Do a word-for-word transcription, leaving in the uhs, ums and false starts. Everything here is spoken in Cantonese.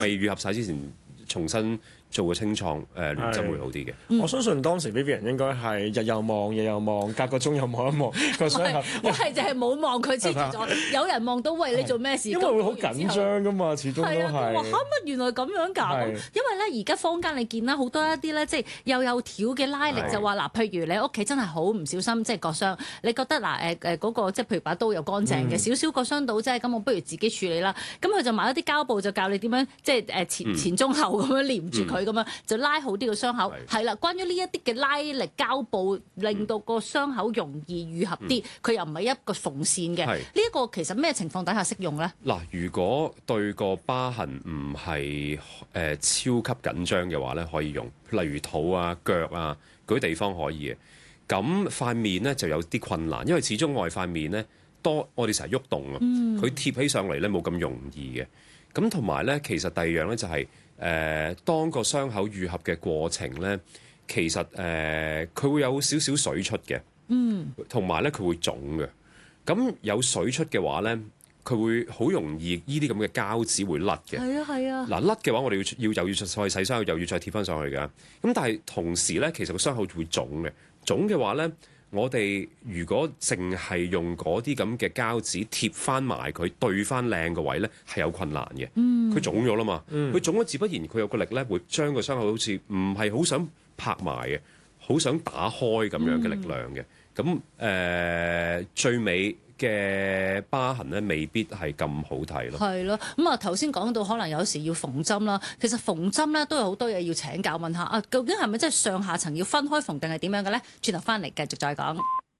未愈合晒之前，重新做個清創誒聯針會好啲嘅。 我相信當時 Vivian 應該係日又望，夜又望，隔個鐘又望一望個傷口。 我係就係冇望佢黐住咗，有人望到喂你做咩事？ 因為會好緊張噶嘛，始終都係。 係啊，我話嚇乜原來咁樣㗎？因為咧而家坊間你見啦，好多一啲咧即係又有條嘅拉力，就話嗱，譬如你屋企真係好唔小心即係割傷，你覺得嗱誒誒嗰個即係譬如把刀又乾淨嘅，少少割傷到啫，咁我不如自己處理啦。咁佢就買一啲膠布，就教你點樣即係誒前前中後咁樣黏住佢咁樣，就拉好啲個傷口。係啦，關於呢一啲嘅拉力膠布，令到個傷口容易愈合啲，佢又唔係一個縫線嘅。呢一個其實咩情況底下適用咧？ 嗱，如果對個疤痕唔係誒超級緊張嘅話咧，可以用，例如肚啊、腳啊嗰啲地方可以嘅。咁塊面咧就有啲困難，因為始終外塊面咧多，我哋成日喐動啊，佢貼起上嚟咧冇咁容易嘅。咁同埋咧，其實第二樣咧就係、是、誒、呃，當個傷口愈合嘅過程咧，其實誒佢、呃、會有少少水出嘅，嗯，同埋咧佢會腫嘅。咁有水出嘅話咧，佢會好容易呢啲咁嘅膠紙會甩嘅。係啊係啊。嗱甩嘅話，我哋要要又要再洗傷口，又要再貼翻上去㗎。咁但係同時咧，其實個傷口會腫嘅。腫嘅話咧，我哋如果淨係用嗰啲咁嘅膠紙貼翻埋佢對翻靚個位咧，係有困難嘅。佢腫咗啦嘛，佢腫咗自不然佢有個力咧，會將個傷口好似唔係好想拍埋嘅，好想打開咁樣嘅力量嘅。咁誒、呃、最尾嘅疤痕咧，未必係咁好睇咯。 係咯，咁啊頭先講到可能有時要縫針啦，其實縫針咧都有好多嘢要請教問下啊，究竟係咪真係上下層要分開縫定係點樣嘅咧？轉頭翻嚟繼續再講。